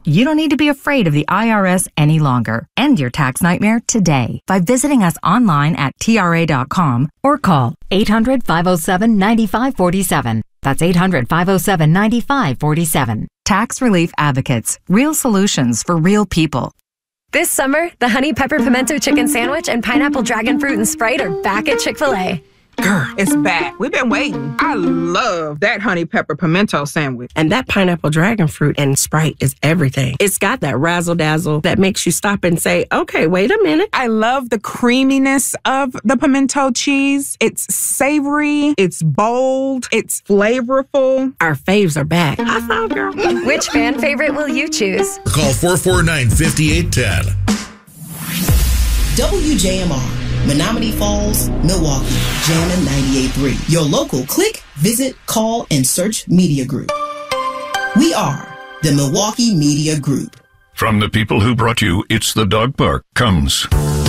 You don't need to be afraid of the IRS any longer. End your tax nightmare today by visiting us online at TRA.com or call 800-507-9547. That's 800-507-9547. Tax Relief Advocates. Real solutions for real people. This summer, the Honey Pepper Pimento Chicken Sandwich and Pineapple Dragon Fruit and Sprite are back at Chick-fil-A. Girl, it's back. We've been waiting. I love that honey pepper pimento sandwich. And that pineapple dragon fruit and Sprite is everything. It's got that razzle-dazzle that makes you stop and say, okay, wait a minute. I love the creaminess of the pimento cheese. It's savory, it's bold, it's flavorful. Our faves are back. High five, girl. Which fan favorite will you choose? Call 449-5810. WJMR. Menominee Falls, Milwaukee, Jammin' 98.3. Your local click, visit, call, and search media group. We are the Milwaukee Media Group. From the people who brought you It's the Dog Park comes